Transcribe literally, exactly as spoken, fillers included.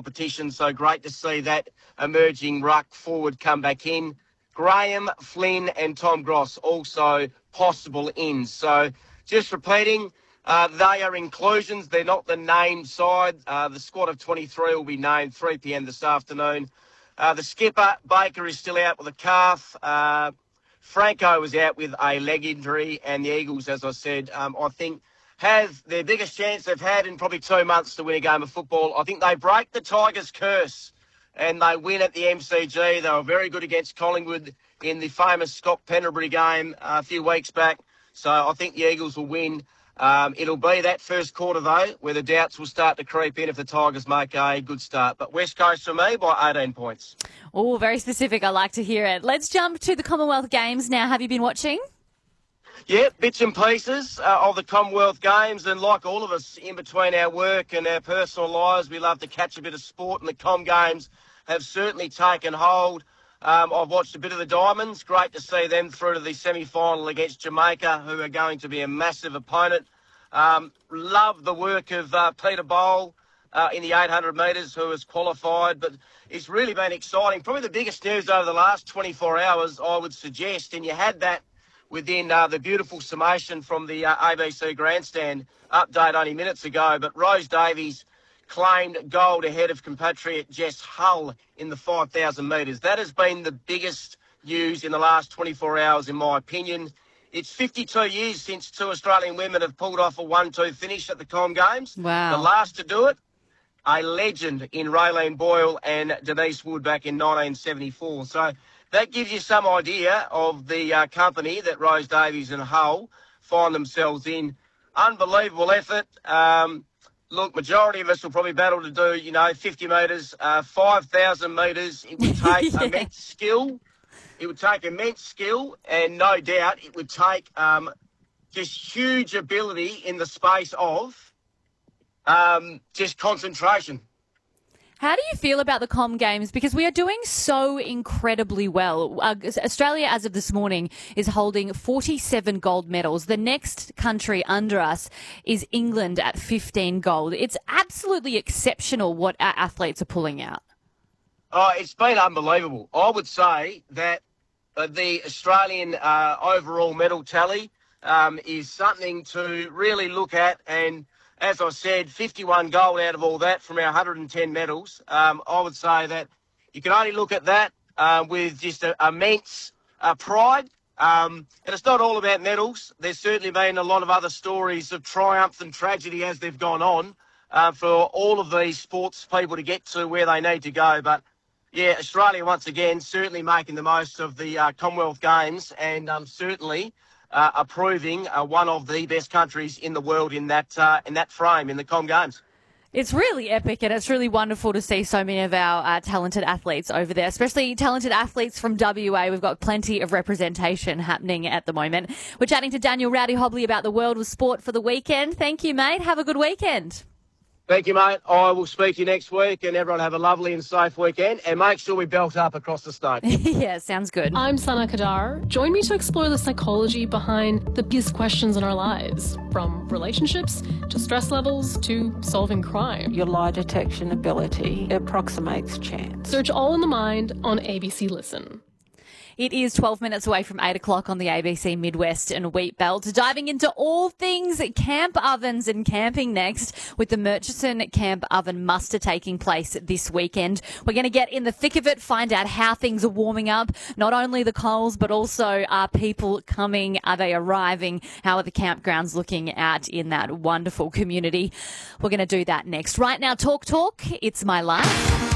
competition. So great to see that emerging ruck forward come back in. Graham, Flynn and Tom Gross also possible in. So just repeating, uh, they are inclusions. They're not the named side. Uh, the squad of twenty-three will be named three p.m. this afternoon. Uh, the skipper, Baker, is still out with a calf. Uh, Franco was out with a leg injury, and the Eagles, as I said, um, I think have their biggest chance they've had in probably two months to win a game of football. I think they break the Tigers' curse and they win at the M C G. They were very good against Collingwood in the famous Scott Pendlebury game uh, a few weeks back. So I think the Eagles will win. Um, it'll be that first quarter, though, where the doubts will start to creep in if the Tigers make a good start. But West Coast for me by eighteen points. Oh, very specific. I like to hear it. Let's jump to the Commonwealth Games now. Have you been watching? Yeah, bits and pieces uh, of the Commonwealth Games. And like all of us, in between our work and our personal lives, we love to catch a bit of sport. And the Com Games have certainly taken hold. Um, I've watched a bit of the Diamonds. Great to see them through to the semi-final against Jamaica, who are going to be a massive opponent. Um, love the work of uh, Peter Bowl uh, in the eight hundred metres, who has qualified. But it's really been exciting. Probably the biggest news over the last twenty-four hours, I would suggest, and you had that within uh, the beautiful summation from the uh, A B C Grandstand update only minutes ago. But Rose Davies claimed gold ahead of compatriot Jess Hull in the five thousand metres. That has been the biggest news in the last twenty-four hours, in my opinion. It's fifty-two years since two Australian women have pulled off a one two finish at the Com Games. Wow. The last to do it, a legend in Raylene Boyle and Denise Wood back in nineteen seventy-four. So that gives you some idea of the uh, company that Rose Davies and Hull find themselves in. Unbelievable effort. Um, Look, majority of us will probably battle to do, you know, fifty metres, uh, five thousand metres. It would take yeah. immense skill. It would take immense skill, and no doubt it would take um, just huge ability in the space of um, just concentration. How do you feel about the Com Games? Because we are doing so incredibly well. Uh, Australia, as of this morning, is holding forty-seven gold medals. The next country under us is England at fifteen gold. It's absolutely exceptional what our athletes are pulling out. Oh, it's been unbelievable. I would say that uh, the Australian uh, overall medal tally um, is something to really look at. And as I said, fifty-one gold out of all that from our one hundred ten medals. Um, I would say that you can only look at that uh, with just a, immense uh, pride. Um, and it's not all about medals. There's certainly been a lot of other stories of triumph and tragedy as they've gone on uh, for all of these sports people to get to where they need to go. But yeah, Australia once again certainly making the most of the uh, Commonwealth Games, and um, certainly uh, approving uh, one of the best countries in the world in that uh, in that frame in the Com Games. It's really epic, and it's really wonderful to see so many of our uh, talented athletes over there, especially talented athletes from W A. We've got plenty of representation happening at the moment. We're chatting to Daniel Rowdy Hobley about the world of sport for the weekend. Thank you, mate. Have a good weekend. Thank you, mate. I will speak to you next week, and everyone have a lovely and safe weekend, and make sure we belt up across the state. Yeah, sounds good. I'm Sana Kadar. Join me to explore the psychology behind the biggest questions in our lives, from relationships to stress levels to solving crime. Your lie detection ability approximates chance. Search All in the Mind on A B C Listen. It is twelve minutes away from eight o'clock on the A B C Midwest and Wheat Belt. Diving into all things camp ovens and camping next with the Murchison Camp Oven Muster taking place this weekend. We're going to get in the thick of it, find out how things are warming up, not only the coals, but also are people coming, are they arriving, how are the campgrounds looking out in that wonderful community. We're going to do that next. Right now, Talk Talk, It's My Life.